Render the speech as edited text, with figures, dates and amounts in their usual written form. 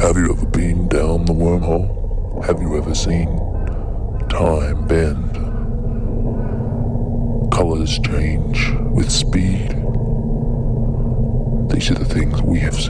Have you ever been down the wormhole? Have you ever seen time bend? Colors change with speed. These are the things we have